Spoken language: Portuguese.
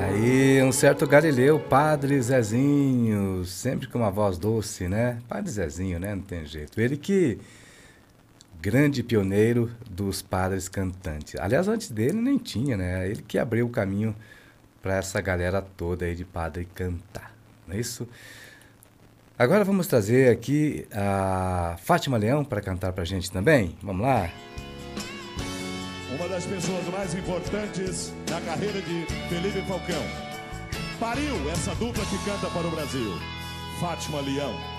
Aí, um certo Galileu, Padre Zezinho, sempre com uma voz doce, né? Padre Zezinho, né? Não tem jeito. Ele que, grande pioneiro dos padres cantantes. Aliás, antes dele nem tinha, né? Ele que abriu o caminho para essa galera toda aí de padre cantar, não é isso? Agora vamos trazer aqui a Fátima Leão para cantar pra gente também. Vamos lá? Uma das pessoas mais importantes na carreira de Felipe Falcão. Pariu essa dupla que canta para o Brasil. Fátima Leão.